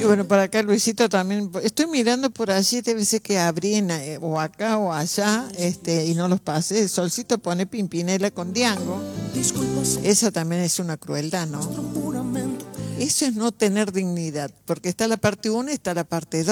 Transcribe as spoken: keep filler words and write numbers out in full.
Y bueno, para acá Luisito también, estoy mirando por allí, debe ser que abrí en, eh, o acá o allá, este, y no los pasé. El Solcito pone Pimpinela con Diango. Esa también es una crueldad, ¿no? Eso es no tener dignidad, porque está la parte uno y está la parte dos.